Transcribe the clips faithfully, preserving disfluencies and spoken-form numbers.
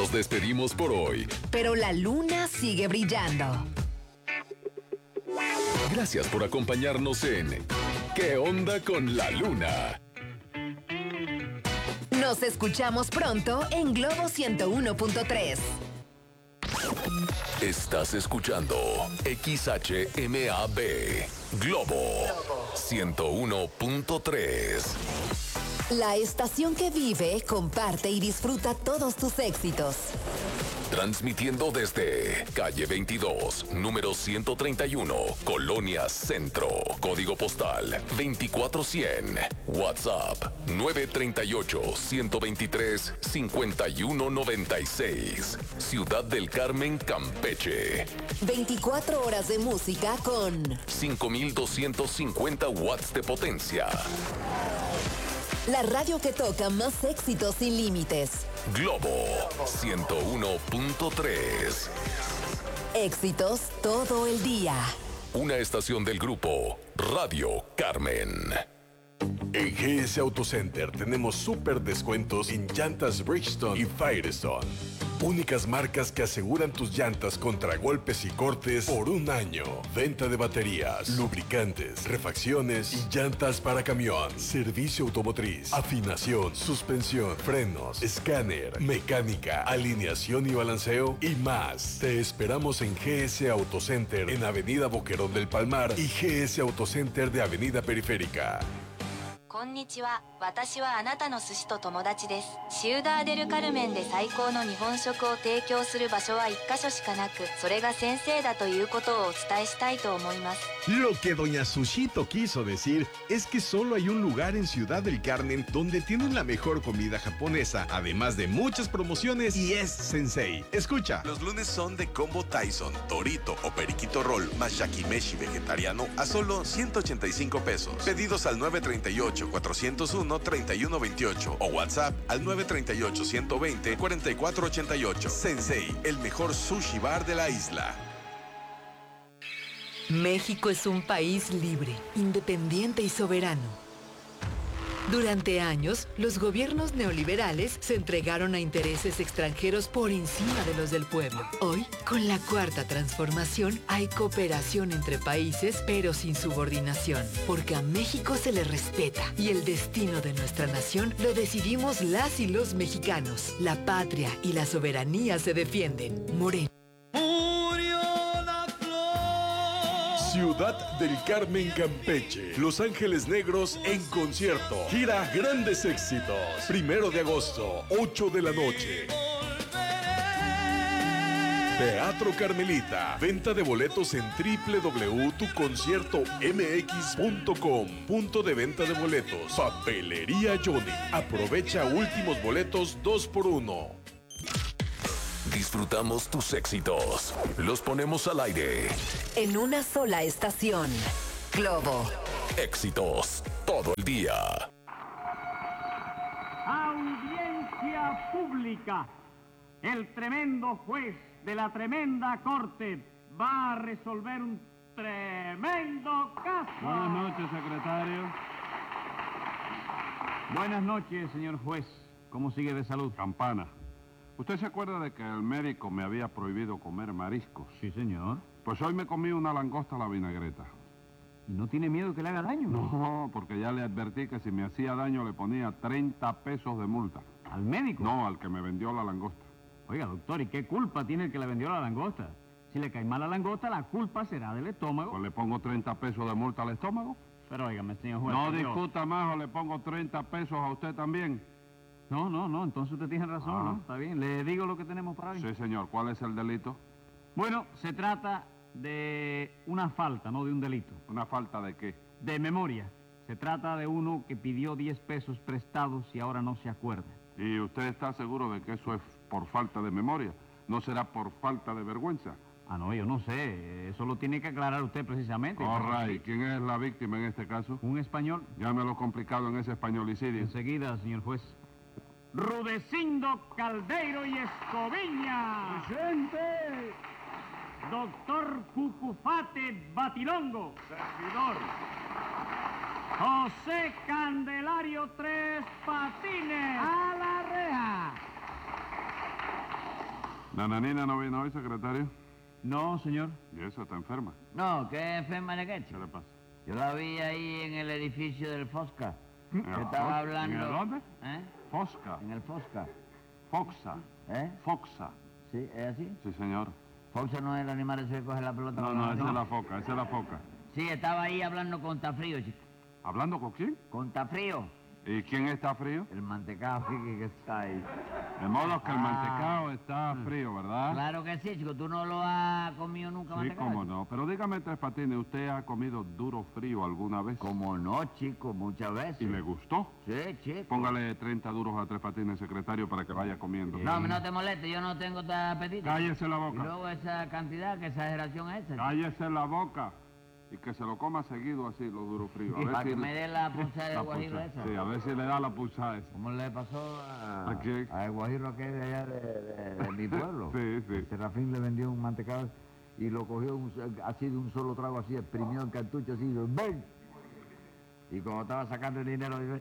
Nos despedimos por hoy. Pero la luna sigue brillando. Gracias por acompañarnos en ¿Qué onda con la luna? Nos escuchamos pronto en Globo ciento uno punto tres. Estás escuchando X H M A B Globo ciento uno punto tres. La estación que vive, comparte y disfruta todos tus éxitos. Transmitiendo desde calle veintidós, número ciento treinta y uno, Colonia Centro. Código postal veinticuatro cien. WhatsApp nueve tres ocho, uno dos tres, cinco uno nueve seis. Ciudad del Carmen, Campeche. veinticuatro horas de música con cinco mil doscientos cincuenta watts de potencia. La radio que toca más éxitos sin límites. Globo ciento uno punto tres. Éxitos todo el día. Una estación del grupo Radio Carmen. En G S Autocenter tenemos súper descuentos en llantas Bridgestone y Firestone. Únicas marcas que aseguran tus llantas contra golpes y cortes por un año. Venta de baterías, lubricantes, refacciones y llantas para camión. Servicio automotriz, afinación, suspensión, frenos, escáner, mecánica, alineación y balanceo y más. Te esperamos en G S Autocenter en Avenida Boquerón del Palmar y G S Autocenter de Avenida Periférica. こんにちは。私はあなたの寿司と友達です。シウダーデルカルメンで最高の日本食を提供する場所は一箇所しかなく、それが先生だということをお伝えしたいと思います。 Lo que doña Sushito quiso decir es que solo hay un lugar en Ciudad del Carmen donde tienen la mejor comida japonesa, además de muchas promociones, y es Sensei. Escucha. Los lunes son de combo Tyson, Dorito o Periquito Roll más Yakimeshi vegetariano a solo ciento ochenta y cinco pesos. Pedidos al nueve tres ocho, cuatro cero uno, tres uno dos ocho o WhatsApp al nueve tres ocho, uno dos cero, cuatro cuatro ocho ocho. Sensei, el mejor sushi bar de la isla. México es un país libre, independiente y soberano. Durante años, los gobiernos neoliberales se entregaron a intereses extranjeros por encima de los del pueblo. Hoy, con la cuarta transformación, hay cooperación entre países, pero sin subordinación, porque a México se le respeta y el destino de nuestra nación lo decidimos las y los mexicanos. La patria y la soberanía se defienden. Moreno. Ciudad del Carmen, Campeche. Los Ángeles Negros en concierto. Gira Grandes Éxitos. Primero de agosto, ocho de la noche. Teatro Carmelita. Venta de boletos en doble u doble u doble u punto tu concierto m x punto com. Punto de venta de boletos. Papelería Johnny. Aprovecha últimos boletos dos por uno. Disfrutamos tus éxitos. Los ponemos al aire. En una sola estación. Globo. Éxitos todo el día. Audiencia pública. El tremendo juez de la tremenda corte va a resolver un tremendo caso. Buenas noches, secretario. Buenas noches, señor juez. ¿Cómo sigue de salud? Campana. ¿Usted se acuerda de que el médico me había prohibido comer mariscos? Sí, señor. Pues hoy me comí una langosta a la vinagreta. ¿Y no tiene miedo que le haga daño? No, porque ya le advertí que si me hacía daño le ponía treinta pesos de multa. ¿Al médico? No, al que me vendió la langosta. Oiga, doctor, ¿y qué culpa tiene el que le vendió la langosta? Si le cae mal la langosta, la culpa será del estómago. Pues le pongo treinta pesos de multa al estómago. Pero óigame, señor juez. No yo... discuta más o le pongo treinta pesos a usted también. No, no, no, entonces usted tiene razón, Ah. ¿no? Está bien, le digo lo que tenemos para hoy. Sí, señor. ¿Cuál es el delito? Bueno, se trata de una falta, no de un delito. ¿Una falta de qué? De memoria. Se trata de uno que pidió diez pesos prestados y ahora no se acuerda. ¿Y usted está seguro de que eso es por falta de memoria? ¿No será por falta de vergüenza? Ah, no, yo no sé. Eso lo tiene que aclarar usted precisamente. All right. ¿Quién es la víctima en este caso? Un español. Llámelo complicado en ese españolicidio. Enseguida, señor juez. Rudecindo Caldeiro y Escoviña. ¡Presente! Doctor Cucufate Batilongo. Servidor. José Candelario Tres Patines. ¡A la reja! ¿Nananina no vino hoy, secretario? No, señor. ¿Y eso está enferma? No, ¿qué enferma de qué, ¿Qué chico? le pasa? Yo la vi ahí en el edificio del Fosca. ¿En Que el estaba Fos- hablando... ¿En el dónde? ¿Eh? Fosca. En el Fosca. Foxa. ¿Eh? Foxa. ¿Sí? ¿Es así? Sí, señor. Foxa no es el animal ese que coge la pelota. No, con no, la esa mano. es la foca, esa es la foca. Sí, estaba ahí hablando con Tafrío, chico. ¿Hablando con quién? Con Tafrío. ¿Y quién está frío? El mantecado fíjate, que está ahí. De modo que el Ah. mantecado está frío, ¿verdad? Claro que sí, chico. ¿Tú no lo has comido nunca, Sí, mantecado? cómo no. Pero dígame, Tres Patines, ¿usted ha comido duro frío alguna vez? Como no, chico, muchas veces. ¿Y le gustó? Sí, chico. Póngale treinta duros a Tres Patines, secretario, para que vaya comiendo. No, no te molestes, yo no tengo tan apetito. Cállese la Y boca. luego esa cantidad, qué exageración es esa. Cállese la boca. Y que se lo coma seguido así, los duros fríos. Y para que si me dé la punzada de la guajiro punza- esa. Sí, a ver si le da la pulsada esa. ¿Cómo le pasó a, ¿A quién? a el guajiro aquel de allá de, de- de mi pueblo? Sí, sí. Serafín le vendió un mantecado y lo cogió un- así de un solo trago, así, exprimió el cartucho así, y ¡ven! Y cuando estaba sacando el dinero, dice,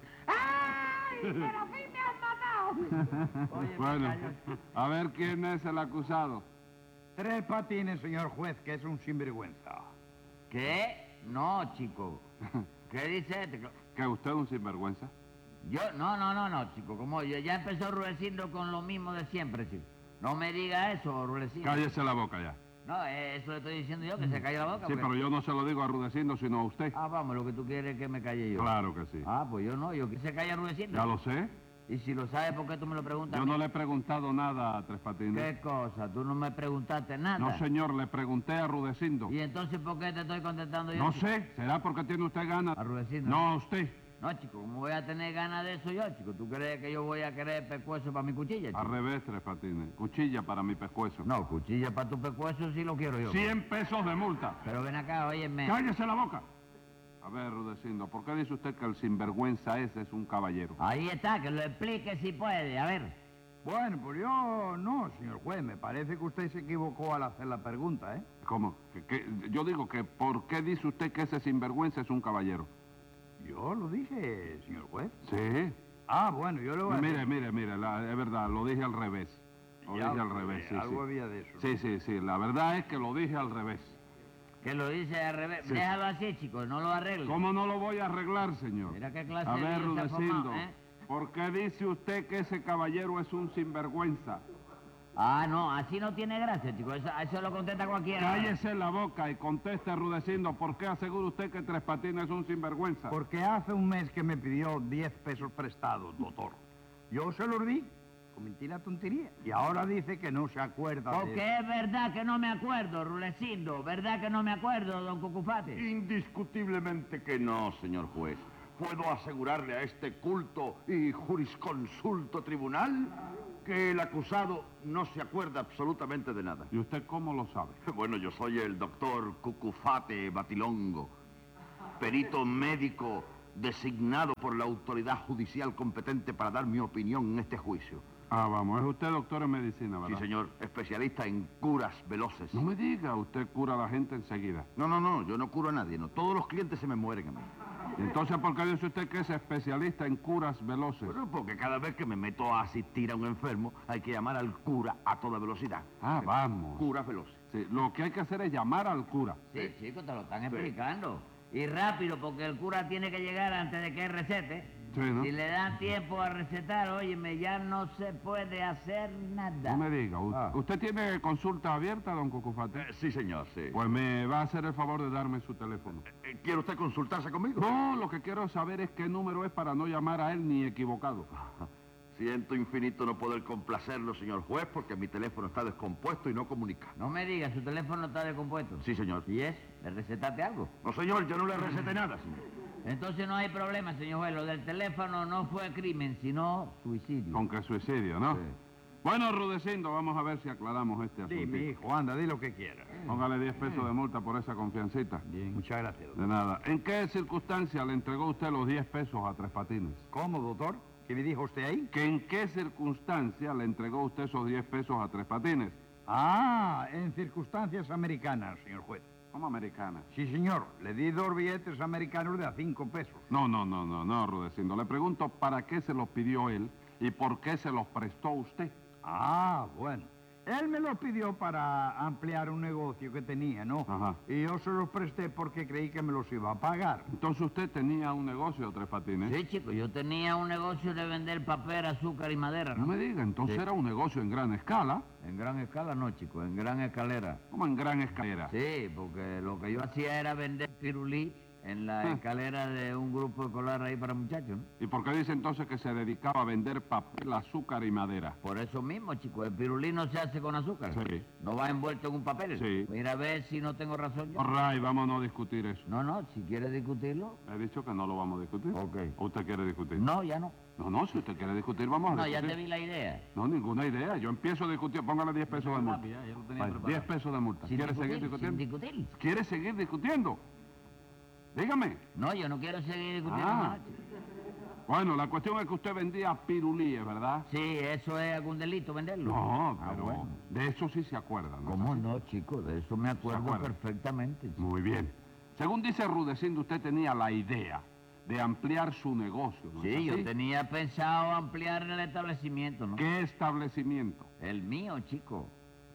¡ay, Serafín, me has matado! Oye, me Bueno, cayó. a ver quién es el acusado. Tres Patines, señor juez, que es un sinvergüenza. ¿Qué? No, chico. ¿Qué dice este? ¿Que usted es un sinvergüenza? Yo, no, no, no, no, chico, como yo, ya empezó Rudecindo con lo mismo de siempre, chico. No me diga eso, Rudecindo. Cállese la boca ya. No, eh, eso le estoy diciendo yo, que se calle la boca. Sí, porque- pero yo no se lo digo a Rudecindo, sino a usted. Ah, vamos, lo que tú quieres es que me calle yo. Claro que sí. Ah, pues yo no, yo que se calle Rudecindo. Ya lo sé. Y si lo sabes, ¿por qué tú me lo preguntas? Yo a mí? no le he preguntado nada a Tres Patines. ¿Qué cosa? Tú no me preguntaste nada. No, señor, le pregunté a Rudecindo. ¿Y entonces por qué te estoy contestando yo? No chico? sé, ¿será porque tiene usted ganas? A Rudecindo. No, a usted. No, chico, ¿cómo voy a tener ganas de eso yo, chico? ¿Tú crees que yo voy a querer pescuezo para mi cuchilla, chico? Al revés, Tres Patines. Cuchilla para mi pescuezo. No, cuchilla para tu pescuezo sí lo quiero yo. Cien pesos de multa. Pero ven acá, óyeme. ¡Cállese la boca! A ver, Rudecindo, ¿por qué dice usted que el sinvergüenza ese es un caballero? Ahí está, que lo explique si puede, a ver. Bueno, pues yo no, señor juez. Me parece que usted se equivocó al hacer la pregunta, ¿eh? ¿Cómo? ¿Que- que- yo digo que ¿por qué dice usted que ese sinvergüenza es un caballero? Yo lo dije, señor juez. Sí. Ah, bueno, yo le voy a Mire, decir- mire, mire, la- es verdad, lo dije al revés. Lo Ya, dije al pues, revés, sí, algo sí. había de eso, ¿no? Sí, sí, sí, la verdad es que lo dije al revés. Que lo dice al revés. Sí. Déjalo así, chicos, no lo arregle. ¿Cómo no lo voy a arreglar, señor? Mira qué clase A de ver, lío se ha Rudecindo, formado, ¿eh? ¿por qué dice usted que ese caballero es un sinvergüenza? Ah, no, así no tiene gracia, chicos. Eso, eso lo contesta cualquiera. Cállese la boca y conteste, Rudecindo, ¿por qué asegura usted que Tres Patines es un sinvergüenza? Porque hace un mes que me pidió diez pesos prestados, doctor. Yo se los di, cometí la tontería. Y ahora dice que no se acuerda de Porque es verdad que no me acuerdo, Rulecindo. ¿Verdad que no me acuerdo, don Cucufate? Indiscutiblemente que no, señor juez. Puedo asegurarle a este culto y jurisconsulto tribunal que el acusado no se acuerda absolutamente de nada. ¿Y usted cómo lo sabe? Bueno, yo soy el doctor Cucufate Batilongo, perito médico designado por la autoridad judicial competente para dar mi opinión en este juicio. Ah, vamos, es usted doctor en medicina, ¿verdad? Sí, señor, especialista en curas veloces. No me diga, usted cura a la gente enseguida. No, no, no, yo no curo a nadie, no. Todos los clientes se me mueren a mí. Entonces, ¿por qué dice usted que es especialista en curas veloces? Bueno, porque cada vez que me meto a asistir a un enfermo, hay que llamar al cura a toda velocidad. Ah, vamos. Curas veloces. Sí, lo que hay que hacer es llamar al cura. Sí, chicos, te lo están explicando. Y rápido, porque el cura tiene que llegar antes de que recete. Sí, ¿no? Si le dan tiempo a recetar, óyeme, ya no se puede hacer nada. No me diga, u- Ah. ¿usted tiene consulta abierta, don Cucufate? Eh, sí, señor, sí. Pues me va a hacer el favor de darme su teléfono. Eh, ¿Quiere usted consultarse conmigo? No, lo que quiero saber es qué número es para no llamar a él ni equivocado. Siento infinito no poder complacerlo, señor juez, porque mi teléfono está descompuesto y no comunica. No me diga, su teléfono está descompuesto. Sí, señor. ¿Y es? ¿Le recetaste algo? No, señor, yo no le receté nada, señor. Entonces no hay problema, señor juez. Lo del teléfono no fue crimen, sino suicidio. Con que suicidio, ¿no? Sí. Bueno, Rudecindo, vamos a ver si aclaramos este asunto. Sí, mi hijo, anda, di lo que quieras. Póngale diez pesos de multa por esa confiancita. Bien, muchas gracias, doctor. De nada. ¿En qué circunstancia le entregó usted los diez pesos a Tres Patines? ¿Cómo, doctor? ¿Qué me dijo usted ahí? ¿Que en qué circunstancia le entregó usted esos diez pesos a Tres Patines? Ah, en circunstancias americanas, señor juez. ¿Cómo americana? Sí, señor. Le di dos billetes americanos de a cinco pesos. No, no, no, no, no, Rudecindo. Le pregunto para qué se los pidió él y por qué se los prestó usted. Ah, bueno. Él me lo pidió para ampliar un negocio que tenía, ¿no? Ajá. Y yo se los presté porque creí que me los iba a pagar. Entonces usted tenía un negocio, Tres Patines. Sí, chico, yo tenía un negocio de vender papel, azúcar y madera, No ¿no? me diga, entonces Sí. era un negocio en gran escala. En gran escala no, chico, en gran escalera. ¿Cómo en gran escalera? Sí, porque lo que yo hacía era vender pirulí en la Ah. escalera de un grupo escolar ahí para muchachos, ¿no? ¿Y por qué dice entonces que se dedicaba a vender papel, azúcar y madera? Por eso mismo, chico, el pirulí no se hace con azúcar. Sí. No va envuelto en un papel. Sí. Mira a ver si no tengo razón yo. Ray, vamos a no discutir eso. No, no, si quiere discutirlo. He dicho que no lo vamos a discutir. Ok. ¿O usted quiere discutir? No, ya no. No, no, si usted quiere discutir, vamos a No, ya discutir. te vi la idea. No, ninguna idea. Yo empiezo a discutir. Póngale diez pesos de multa. Ya, ya lo tenía Vale, preparado. diez pesos de multa. Sin ¿Quiere discutir, seguir discutiendo? sin discutir. ¿Quiere seguir discutiendo? Dígame. No, yo no quiero seguir discutiendo Ah. más, chico. Bueno, la cuestión es que usted vendía pirulíes, ¿verdad? Sí, eso es algún delito venderlo. No, Ah, pero bueno. de eso sí se acuerda, ¿no? ¿Cómo no, chico? De eso me acuerdo acuerda? perfectamente. chico. Muy bien. Según dice Rudecindo, usted tenía la idea de ampliar su negocio, ¿no es Sí, yo así? tenía pensado ampliar el establecimiento, ¿no? ¿Qué establecimiento? El mío, chico.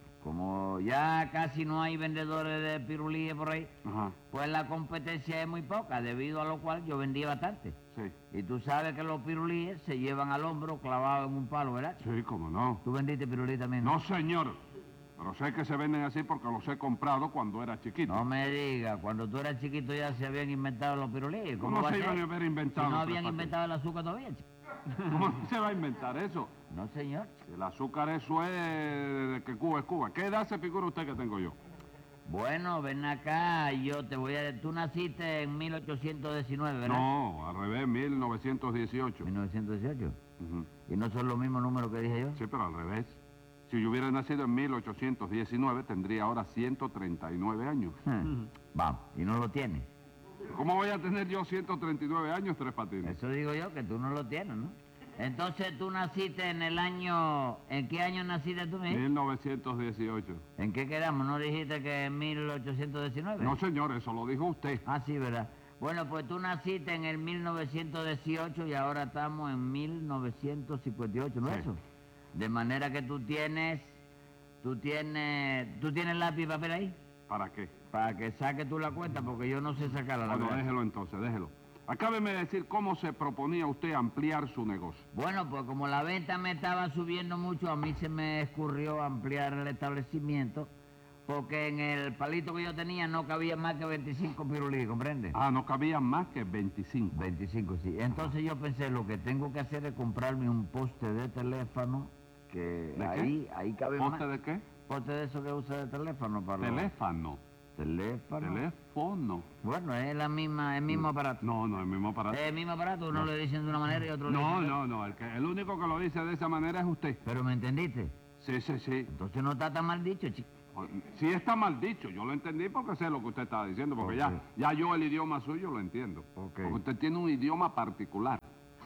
Como ya casi no hay vendedores de pirulíes por ahí, Ajá, pues la competencia es muy poca, debido a lo cual yo vendía bastante. sí. Y tú sabes que los pirulíes se llevan al hombro clavados en un palo, ¿verdad? Sí, cómo no. ¿Tú vendiste pirulí también? No, señor. Pero sé que se venden así porque los he comprado cuando era chiquito. No me digas, cuando tú eras chiquito ya se habían inventado los pirulíes. ¿Cómo, ¿Cómo va se a ser? iban a haber inventado Si no los habían tres inventado el azúcar todavía, chico. ¿Cómo se va a inventar eso? No, señor. El azúcar eso es de que Cuba es Cuba. ¿Qué edad se figura usted que tengo yo? Bueno, ven acá, yo te voy a... Tú naciste en mil ochocientos diecinueve, ¿verdad? No, al revés, mil novecientos dieciocho. mil novecientos dieciocho. Ujú. ¿Y no son los mismos números que dije yo? Sí, pero al revés. Si yo hubiera nacido en mil ochocientos diecinueve, tendría ahora ciento treinta y nueve años. Hmm. Vamos, y no lo tienes. ¿Cómo voy a tener yo ciento treinta y nueve años, Tres Patines? Eso digo yo, que tú no lo tienes, ¿no? Entonces tú naciste en el año... ¿En qué año naciste tú, mi? mil novecientos dieciocho. ¿En qué quedamos? ¿No dijiste que en mil ochocientos diecinueve? No, señor, eso lo dijo usted. Ah, sí, ¿verdad? Bueno, pues tú naciste en el mil novecientos dieciocho y ahora estamos en mil novecientos cincuenta y ocho, ¿no es Sí. eso? De manera que tú tienes... Tú tienes... ¿Tú tienes lápiz y papel ahí? ¿Para qué? Para que saques tú la cuenta, porque yo no sé sacarla, la Bueno, verdad. déjelo entonces, déjelo. Acábeme de decir cómo se proponía usted ampliar su negocio. Bueno, pues como la venta me estaba subiendo mucho, a mí se me escurrió ampliar el establecimiento, porque en el palito que yo tenía no cabía más que veinticinco pirulí, ¿comprende? Ah, no cabía más que veinticinco. veinticinco, sí. Entonces yo pensé, lo que tengo que hacer es comprarme un poste de teléfono, que ¿De qué? ahí, ahí cabe ¿Poste más. de qué? Poste de eso que usa de teléfono para los- Teléfono. Teléfono. Teléfono. Bueno, es la misma, el mismo aparato. No, no, el mismo aparato. Es el mismo aparato, uno le dicen de una manera y otro le No, dicen de no, no, el, que, el único que lo dice de esa manera es usted. ¿Pero me entendiste? Sí, sí, sí. Entonces no está tan mal dicho, chico. Sí está mal dicho, yo lo entendí porque sé lo que usted estaba diciendo, porque Ok. ya, ya yo el idioma suyo lo entiendo. Ok. Porque usted tiene un idioma particular.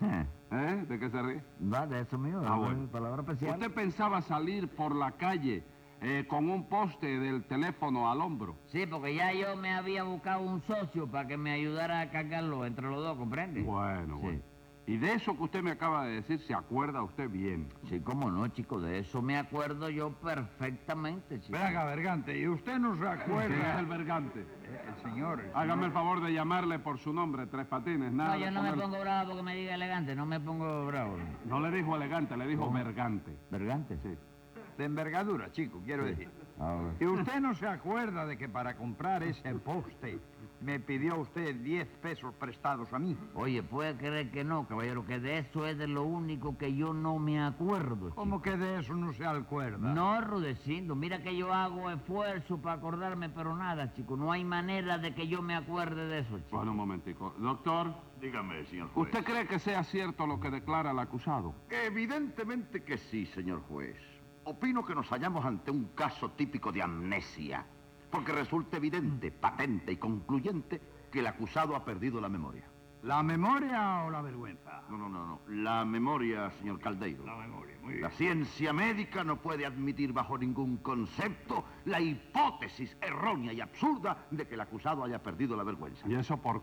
¿Eh? ¿De qué se ríe? Va, de eso mío, Ah, es bueno. palabra especial. ¿Usted pensaba salir por la calle eh, con un poste del teléfono al hombro? Sí, porque ya yo me había buscado un socio para que me ayudara a cargarlo entre los dos, ¿comprende? Bueno, Sí. bueno. Y de eso que usted me acaba de decir, ¿se acuerda usted bien? Sí, cómo no, chico, de eso me acuerdo yo perfectamente, chico. Ven acá, Bergante, ¿y usted no se ¿Quién es acuerda? el vergante? Eh, El señor. el Hágame el señor. favor de llamarle por su nombre, Tres Patines. Nada No, yo de no me poner- pongo bravo porque me diga elegante, no me pongo bravo. No le dijo elegante, le dijo vergante. ¿Vergante? Sí. De envergadura, chico, quiero decir. Ah, ¿Y usted no se acuerda de que para comprar ese poste me pidió usted diez pesos prestados a mí? Oye, puede creer que no, caballero, que de eso es de lo único que yo no me acuerdo, chico. ¿Cómo que de eso no se acuerda? No, Rudecindo, mira que yo hago esfuerzo para acordarme, pero nada, chico, no hay manera de que yo me acuerde de eso, chico. Bueno, un momentico. Doctor, Dígame, señor juez. ¿usted cree que sea cierto lo que declara el acusado? Evidentemente que sí, señor juez. Opino que nos hallamos ante un caso típico de amnesia, porque resulta evidente, patente y concluyente que el acusado ha perdido la memoria. ¿La memoria o la vergüenza? No, no, no, no. La memoria, señor Caldeiro. La memoria, muy bien. La ciencia médica no puede admitir bajo ningún concepto la hipótesis errónea y absurda de que el acusado haya perdido la vergüenza. ¿Y eso por qué?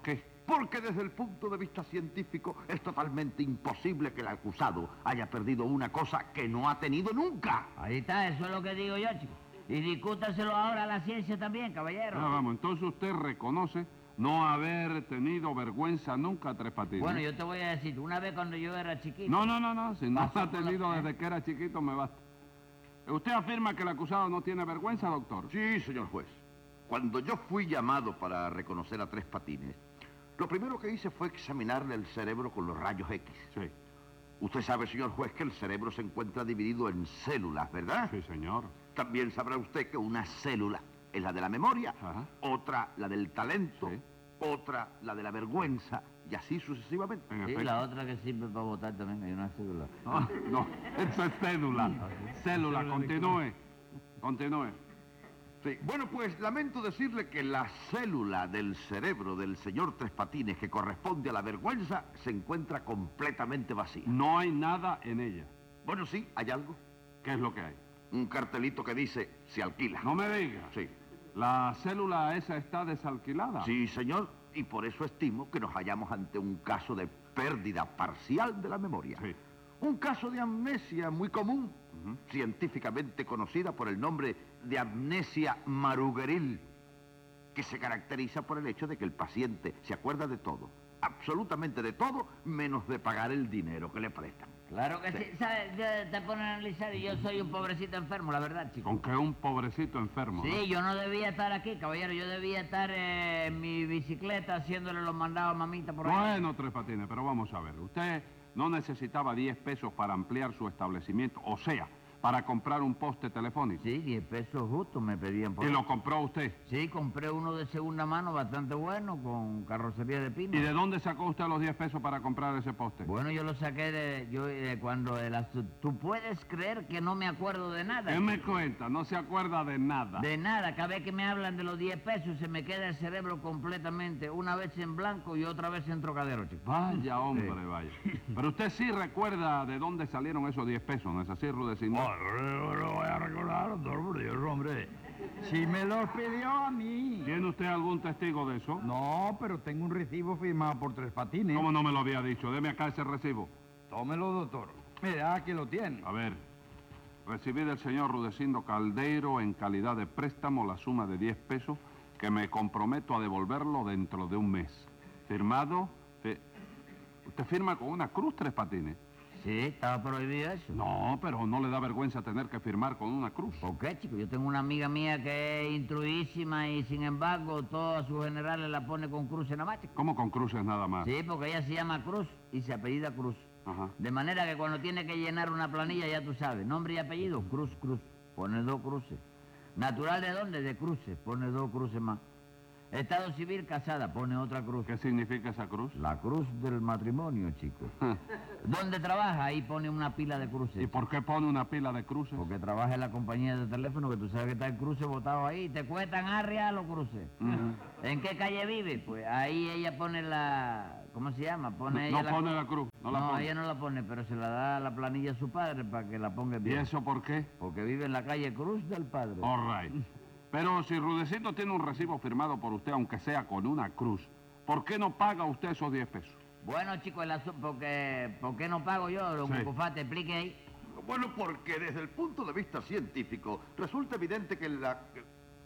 Porque desde el punto de vista científico es totalmente imposible que el acusado haya perdido una cosa que no ha tenido nunca. Ahí está, eso es lo que digo yo, chico. Y discútaselo ahora a la ciencia también, caballero. Ah, vamos, entonces usted reconoce no haber tenido vergüenza nunca, Tres Patines. Bueno, yo te voy a decir, una vez cuando yo era chiquito... No, no, no, no, si no Pasó ha por tenido la- desde que era chiquito, me basta. ¿Usted afirma que el acusado no tiene vergüenza, doctor? Sí, señor juez. Cuando yo fui llamado para reconocer a Tres Patines, lo primero que hice fue examinarle el cerebro con los rayos X. Sí. Usted sabe, señor juez, que el cerebro se encuentra dividido en células, ¿verdad? Sí, señor. También sabrá usted que una célula es la de la memoria, Ajá. otra la del talento, Sí. otra la de la vergüenza, y así sucesivamente. En Sí, efecto. la otra que sirve para votar también, hay una célula. Ah, no, eso es cédula. Célula, continúe. Continúe. Sí. Bueno, pues lamento decirle que la célula del cerebro del señor Tres Patines que corresponde a la vergüenza se encuentra completamente vacía. No hay nada en ella. Bueno, sí, hay algo. ¿Qué es lo que hay? Un cartelito que dice, se alquila. No me diga. Sí. ¿La célula esa está desalquilada? Sí, señor, y por eso estimo que nos hallamos ante un caso de pérdida parcial de la memoria. Sí. Un caso de amnesia muy común, científicamente conocida por el nombre de amnesia marugeril, que se caracteriza por el hecho de que el paciente se acuerda de todo, absolutamente de todo, menos de pagar el dinero que le prestan. Claro que sí, Sí. ¿sabes? Ya te ponen a analizar y yo soy un pobrecito enfermo, la verdad, chico. Con que un pobrecito enfermo. ¿no? Sí, yo no debía estar aquí, caballero, yo debía estar eh, en mi bicicleta haciéndole los mandados a mamita por ahí. Bueno, Tres Patines, pero vamos a ver. Usted no necesitaba diez pesos para ampliar su establecimiento, o sea, para comprar un poste telefónico. Sí, diez pesos justo me pedían por ¿Y eso. lo compró usted? Sí, compré uno de segunda mano bastante bueno, con carrocería de pino. ¿Y de dónde sacó usted los diez pesos para comprar ese poste? Bueno, yo lo saqué de, yo, de cuando el asu- Tú puedes creer que no me acuerdo de nada. ¿Qué me cuenta? No se acuerda de nada. De nada, cada vez que me hablan de los diez pesos se me queda el cerebro completamente, una vez en blanco y otra vez en Trocadero, chico. Vaya, hombre, vaya. Pero usted sí recuerda de dónde salieron esos diez pesos, ¿no es así, Rudecindo? No lo voy a recordar, doctor, por Dios, hombre. Si me los pidió a mí. ¿Tiene usted algún testigo de eso? No, pero tengo un recibo firmado por Tres Patines. ¿Cómo no me lo había dicho? Deme acá ese recibo. Tómelo, doctor. Mira, aquí lo tiene. A ver, recibí del señor Rudecindo Caldeiro en calidad de préstamo la suma de diez pesos que me comprometo a devolverlo dentro de un mes. Firmado... fi- ¿Usted firma con una cruz, Tres Patines? Sí, estaba prohibido eso. No, pero ¿no le da vergüenza tener que firmar con una cruz? ¿Por qué, chico? Yo tengo una amiga mía que es instruísima y, sin embargo, todas sus generales la pone con cruz en la marcha. ¿Cómo con cruces nada más? Sí, porque ella se llama Cruz y se apellida Cruz. Ajá. De manera que cuando tiene que llenar una planilla, ya tú sabes, nombre y apellido, Cruz, Cruz. Pone dos cruces. ¿Natural de dónde? De cruces. Pone dos cruces más. Estado civil, casada. Pone otra cruz. ¿Qué significa esa cruz? La cruz del matrimonio, chico. ¿Dónde trabaja? Ahí pone una pila de cruces. ¿Y por qué pone una pila de cruces? Porque trabaja en la compañía de teléfono, que tú sabes que está el cruce botado ahí. Te cuestan arria los cruces. Ujú. ¿En qué calle vive? Pues ahí ella pone la... ¿Cómo se llama? Pone No ella pone la cruz, no la pone. ella no la pone, pero se la da la planilla a su padre para que la ponga ¿Y bien. eso por qué? Porque vive en la calle Cruz del Padre. All right. Pero si Rudecito tiene un recibo firmado por usted, aunque sea con una cruz, ¿por qué no paga usted esos diez pesos? Bueno, chicos, el asunto, porque, ¿por qué no pago yo? Don Sí. Cucufate, explique ahí. Bueno, porque desde el punto de vista científico resulta evidente que la... que-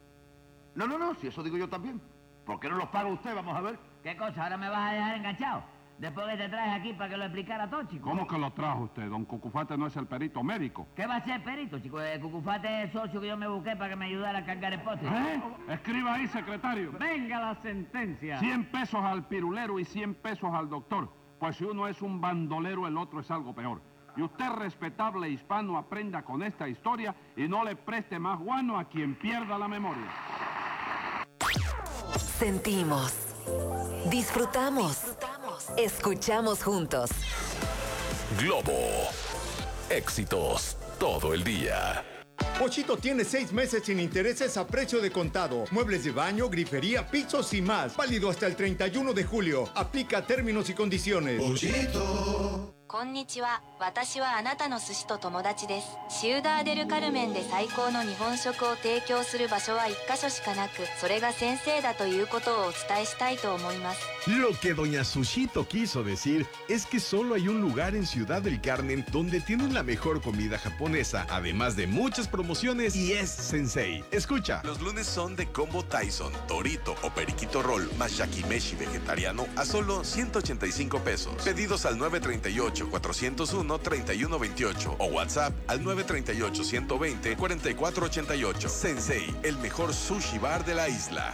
No, no, no, si eso digo yo también. ¿Por qué no los paga usted? Vamos a ver. ¿Qué cosa? ¿Ahora me vas a dejar enganchado? Después que te traes aquí para que lo explicara todo, chico. ¿Cómo que lo trajo usted? Don Cucufate no es el perito médico. ¿Qué va a ser perito, chico? El Cucufate es el socio que yo me busqué para que me ayudara a cargar el poste. ¿Eh? Escriba ahí, secretario. Venga la sentencia. cien pesos al pirulero y cien pesos al doctor. Pues si uno es un bandolero, el otro es algo peor. Y usted, respetable hispano, aprenda con esta historia y no le preste más guano a quien pierda la memoria. Sentimos, disfrutamos, escuchamos juntos. Globo. Éxitos todo el día. Pochito tiene seis meses sin intereses a precio de contado. Muebles de baño, grifería, pisos y más. Válido hasta el treinta y uno de julio. Aplica términos y condiciones. Pochito. こんにちは。私はあなたの寿司と友達です。シウダーデルカルメンで最高の日本食を提供する場所は一箇所しかなく、それが先生だということをお伝えしたいと思います。 Lo que doña Sushito quiso decir es que solo hay un lugar en Ciudad del Carmen donde tienen la mejor comida japonesa, además de muchas promociones, y es Sensei. Escucha. Los lunes son de combo Tyson, Torito o Periquito Roll más Yakimeshi vegetariano a solo ciento ochenta y cinco pesos. Pedidos al nueve tres ocho, cuatro cero uno, tres uno dos ocho o WhatsApp al nueve tres ocho, uno dos cero, cuatro cuatro ocho ocho. Sensei, el mejor sushi bar de la isla.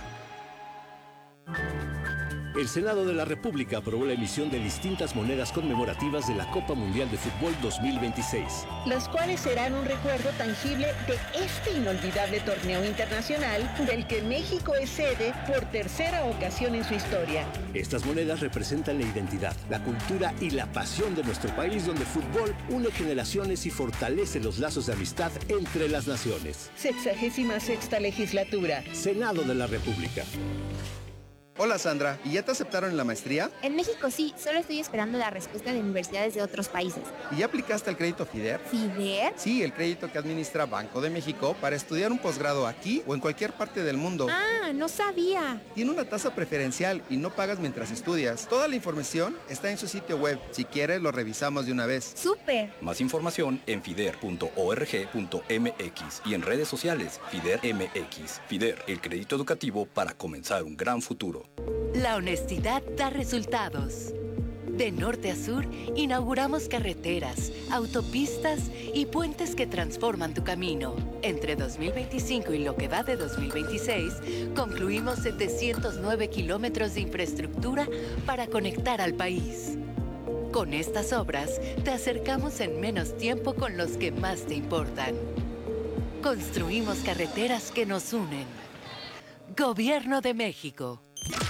El Senado de la República aprobó la emisión de distintas monedas conmemorativas de la Copa Mundial de Fútbol dos mil veintiséis. Las cuales serán un recuerdo tangible de este inolvidable torneo internacional del que México es sede por tercera ocasión en su historia. Estas monedas representan la identidad, la cultura y la pasión de nuestro país, donde el fútbol une generaciones y fortalece los lazos de amistad entre las naciones. Sexagésima sexta legislatura. Senado de la República. Hola Sandra, ¿y ya te aceptaron en la maestría? En México sí, solo estoy esperando la respuesta de universidades de otros países. ¿Y ya aplicaste al crédito FIDER? ¿FIDER? Sí, el crédito que administra Banco de México para estudiar un posgrado aquí o en cualquier parte del mundo. Ah, no sabía. Tiene una tasa preferencial y no pagas mientras estudias. Toda la información está en su sitio web. Si quieres, lo revisamos de una vez. ¡Súper! Más información en fider punto org punto m x y en redes sociales FIDER M X. FIDER, el crédito educativo para comenzar un gran futuro. La honestidad da resultados. De norte a sur, inauguramos carreteras, autopistas y puentes que transforman tu camino. Entre dos mil veinticinco y lo que va de dos mil veintiséis, concluimos setecientos nueve kilómetros de infraestructura para conectar al país. Con estas obras, te acercamos en menos tiempo con los que más te importan. Construimos carreteras que nos unen. Gobierno de México.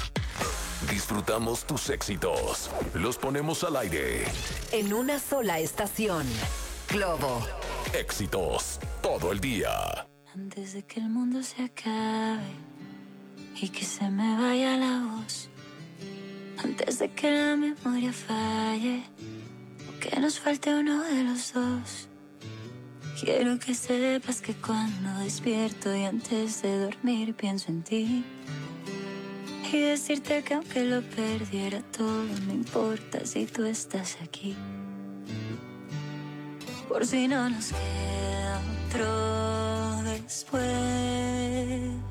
Disfrutamos tus éxitos. Los ponemos al aire. En una sola estación. Globo. Éxitos todo el día. Antes de que el mundo se acabe y que se me vaya la voz. Antes de que la memoria falle o que nos falte uno de los dos. Quiero que sepas que cuando despierto y antes de dormir pienso en ti. Y decirte que aunque lo perdiera todo, no importa si tú estás aquí. Por si no nos queda otro después.